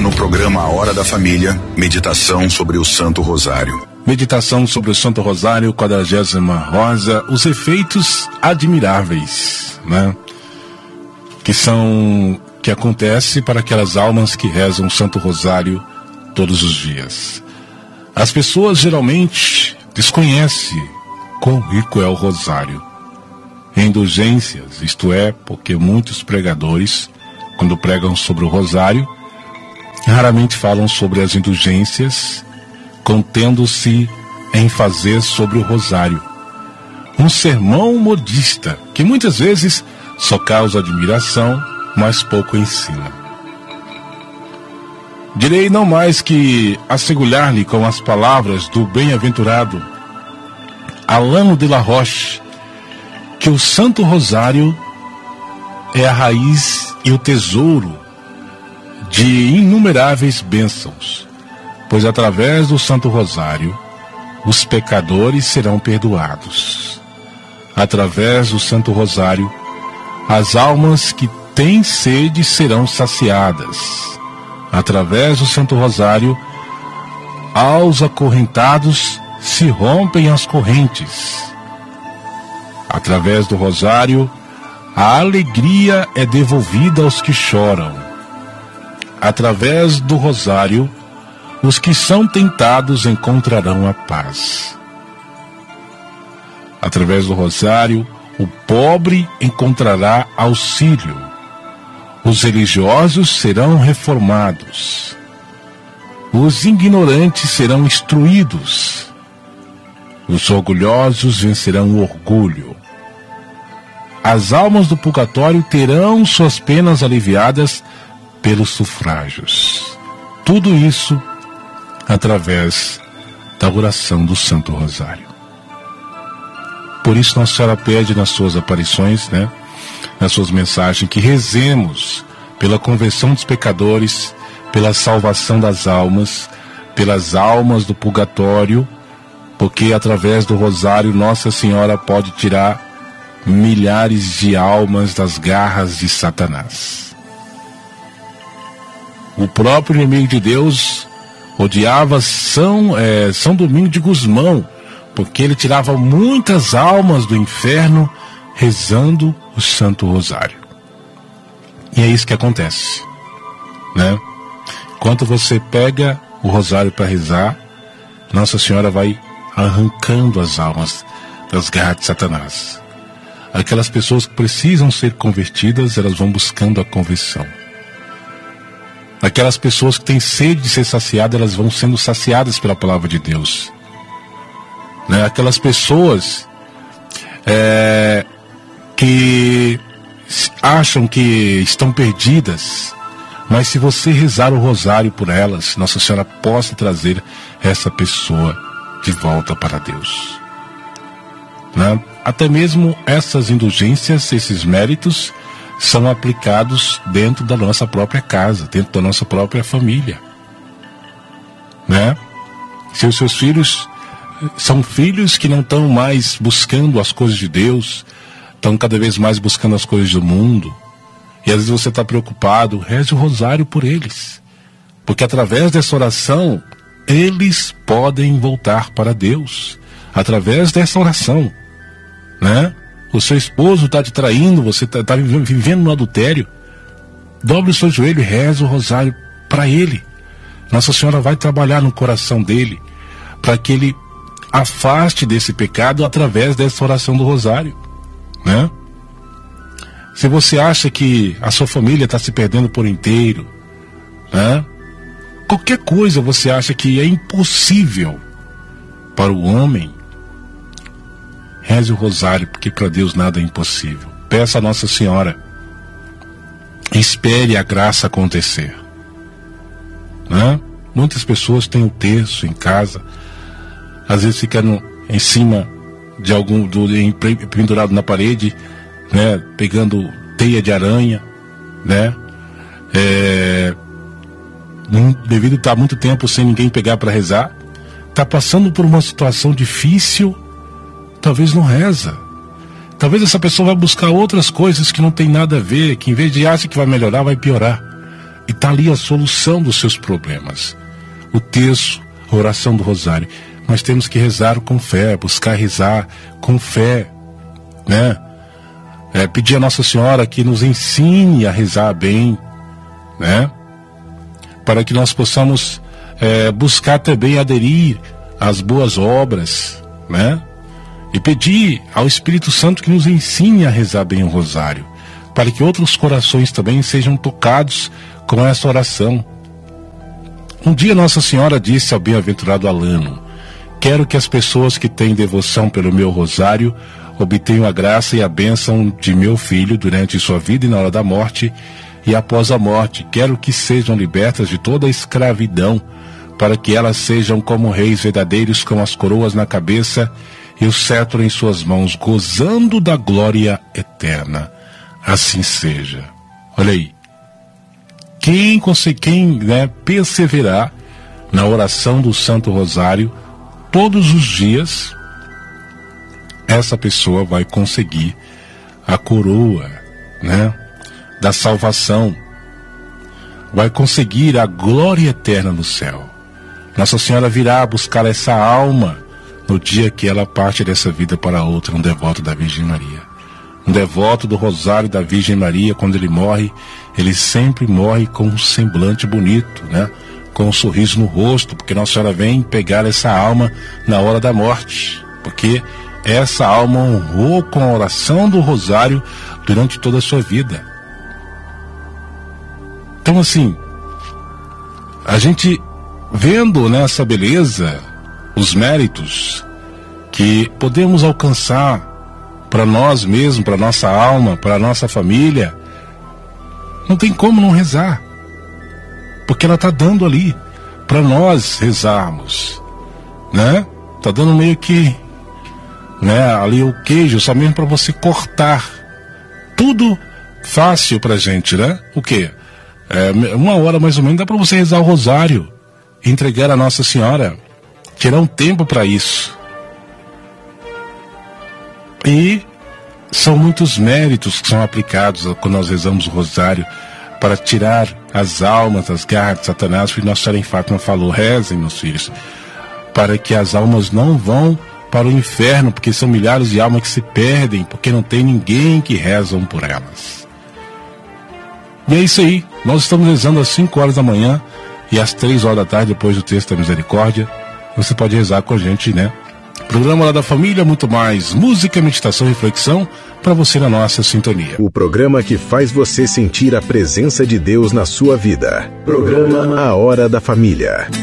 no programa A Hora da Família, meditação sobre o Santo Rosário. Meditação sobre o Santo Rosário, 40ª Rosa, os efeitos admiráveis, né? Que acontece para aquelas almas que rezam o Santo Rosário todos os dias. As pessoas geralmente desconhecem quão rico é o Rosário. Em indulgências, isto é, porque muitos pregadores, quando pregam sobre o Rosário, raramente falam sobre as indulgências, contendo-se em fazer sobre o Rosário um sermão modista, que muitas vezes só causa admiração, mas pouco ensina. Direi não mais que assegurar-lhe com as palavras do bem-aventurado Alain de la Roche, que o Santo Rosário é a raiz e o tesouro de inumeráveis bênçãos, pois através do Santo Rosário os pecadores serão perdoados. Através do Santo Rosário, as almas que têm sede serão saciadas. Através do Santo Rosário, aos acorrentados se rompem as correntes. Através do Rosário, a alegria é devolvida aos que choram. Através do Rosário, os que são tentados encontrarão a paz. Através do Rosário, o pobre encontrará auxílio. Os religiosos serão reformados. Os ignorantes serão instruídos. Os orgulhosos vencerão o orgulho. As almas do purgatório terão suas penas aliviadas pelos sufrágios. Tudo isso através da oração do Santo Rosário. Por isso Nossa Senhora pede nas suas aparições, nas suas mensagens, que rezemos pela conversão dos pecadores, pela salvação das almas, pelas almas do purgatório, porque através do Rosário Nossa Senhora pode tirar milhares de almas das garras de Satanás. O próprio inimigo de Deus odiava São Domingos de Gusmão, porque ele tirava muitas almas do inferno rezando o Santo Rosário. E é isso que acontece, Enquanto você pega o Rosário para rezar, Nossa Senhora vai arrancando as almas das garras de Satanás. Aquelas pessoas que precisam ser convertidas, elas vão buscando a conversão. Aquelas pessoas que têm sede de ser saciadas, elas vão sendo saciadas pela palavra de Deus. Aquelas pessoas que acham que estão perdidas, mas se você rezar o Rosário por elas, Nossa Senhora possa trazer essa pessoa de volta para Deus. Até mesmo essas indulgências, esses méritos, são aplicados dentro da nossa própria casa, dentro da nossa própria família. Se os seus filhos são filhos que não estão mais buscando as coisas de Deus, estão cada vez mais buscando as coisas do mundo, e às vezes você está preocupado, reze o Rosário por eles, porque através dessa oração eles podem voltar para Deus, através dessa oração. O seu esposo está te traindo, você está vivendo no adultério, dobre o seu joelho e reze o Rosário para ele. Nossa Senhora vai trabalhar no coração dele, para que ele afaste desse pecado através dessa oração do Rosário. Se você acha que a sua família está se perdendo por inteiro, qualquer coisa você acha que é impossível para o homem, reze o Rosário, porque para Deus nada é impossível. Peça a Nossa Senhora, espere a graça acontecer. Muitas pessoas têm o terço em casa, às vezes fica em cima de pendurado na parede, pegando teia de aranha, devido a estar muito tempo sem ninguém pegar para rezar, está passando por uma situação difícil, talvez não reza. Talvez essa pessoa vai buscar outras coisas que não tem nada a ver, que em vez de achar que vai melhorar, vai piorar. E está ali a solução dos seus problemas. O terço, a oração do rosário. Nós temos que rezar com fé, buscar rezar com fé, né? Pedir a Nossa Senhora que nos ensine a rezar bem, né? Para que nós possamos buscar também aderir às boas obras, né? E pedir ao Espírito Santo que nos ensine a rezar bem o rosário, para que outros corações também sejam tocados com essa oração. Um dia Nossa Senhora disse ao bem-aventurado Alano: quero que as pessoas que têm devoção pelo meu rosário obtenham a graça e a bênção de meu filho durante sua vida e na hora da morte e após a morte. Quero que sejam libertas de toda a escravidão, para que elas sejam como reis verdadeiros, com as coroas na cabeça e o cetro em suas mãos, gozando da glória eterna. Assim seja. Olha aí. Quem perseverar na oração do Santo Rosário todos os dias, essa pessoa vai conseguir a coroa, né, da salvação, vai conseguir a glória eterna no céu. Nossa Senhora virá buscar essa alma no dia que ela parte dessa vida para outra, um devoto da Virgem Maria. Um devoto do Rosário da Virgem Maria, quando ele morre, ele sempre morre com um semblante bonito, né? Com um sorriso no rosto, porque Nossa Senhora vem pegar essa alma na hora da morte, porque essa alma honrou com a oração do Rosário durante toda a sua vida. Então, assim, a gente vendo nessa beleza os méritos que podemos alcançar para nós mesmos, para nossa alma, para nossa família, não tem como não rezar, porque ela está dando ali para nós rezarmos, né? Está dando meio que, né, ali o queijo, só mesmo para você cortar. Tudo fácil pra gente, né? O quê? 1 hora mais ou menos dá para você rezar o rosário, entregar a Nossa Senhora, tirar um tempo para isso. E são muitos méritos que são aplicados quando nós rezamos o rosário para tirar as almas das garras de Satanás. E Nossa Senhora em Fátima falou: rezem, meus filhos, para que as almas não vão para o inferno, porque são milhares de almas que se perdem, porque não tem ninguém que rezam por elas. E é isso aí, nós estamos rezando às 5 horas da manhã e às 3 horas da tarde, depois do texto da misericórdia, você pode rezar com a gente, né? Programa Hora da Família, muito mais música, meditação e reflexão para você na nossa sintonia. O programa que faz você sentir a presença de Deus na sua vida. Programa A Hora da Família.